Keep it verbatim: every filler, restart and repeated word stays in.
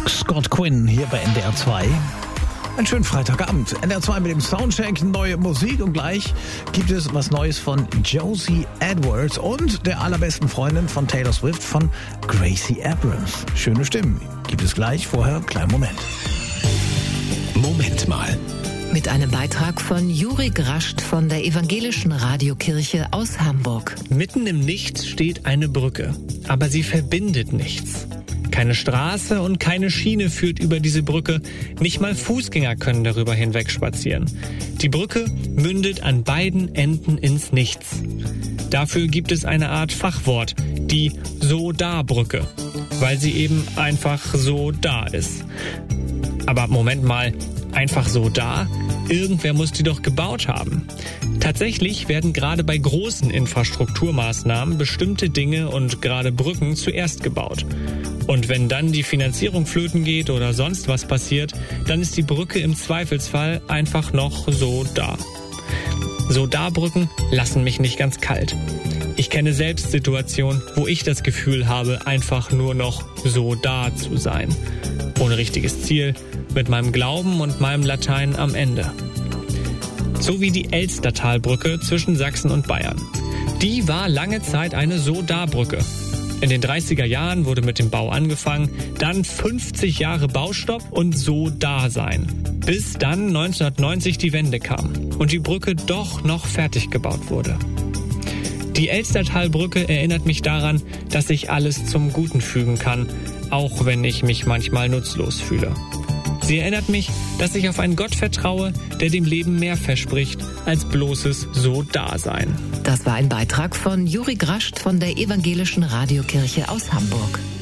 Scott Quinn hier bei N D R zwei. Einen schönen Freitagabend. N D R zwei mit dem Soundcheck, neue Musik und gleich gibt es was Neues von Josie Edwards und der allerbesten Freundin von Taylor Swift, von Gracie Abrams. Schöne Stimmen gibt es gleich, vorher kleinen Moment. Moment mal. Mit einem Beitrag von Juri Grascht von der Evangelischen Radiokirche aus Hamburg. Mitten im Nichts steht eine Brücke, aber sie verbindet nichts. Keine Straße und keine Schiene führt über diese Brücke. Nicht mal Fußgänger können darüber hinweg spazieren. Die Brücke mündet an beiden Enden ins Nichts. Dafür gibt es eine Art Fachwort, die So-Da-Brücke, weil sie eben einfach so da ist. Aber Moment mal, einfach so da? Irgendwer muss die doch gebaut haben. Tatsächlich werden gerade bei großen Infrastrukturmaßnahmen bestimmte Dinge und gerade Brücken zuerst gebaut. Und wenn dann die Finanzierung flöten geht oder sonst was passiert, dann ist die Brücke im Zweifelsfall einfach noch so da. So da Brücken lassen mich nicht ganz kalt. Ich kenne selbst Situationen, wo ich das Gefühl habe, einfach nur noch so da zu sein. Ohne richtiges Ziel, mit meinem Glauben und meinem Latein am Ende. So wie die Elstertalbrücke zwischen Sachsen und Bayern. Die war lange Zeit eine So-Da-Brücke. In den dreißiger Jahren wurde mit dem Bau angefangen, dann fünfzig Jahre Baustopp und So-Da-Sein. Bis dann neunzehnhundertneunzig die Wende kam und die Brücke doch noch fertig gebaut wurde. Die Elstertalbrücke erinnert mich daran, dass sich alles zum Guten fügen kann, auch wenn ich mich manchmal nutzlos fühle. Sie erinnert mich, dass ich auf einen Gott vertraue, der dem Leben mehr verspricht als bloßes So-Da-Sein. Das war ein Beitrag von Juri Grascht von der Evangelischen Radiokirche aus Hamburg.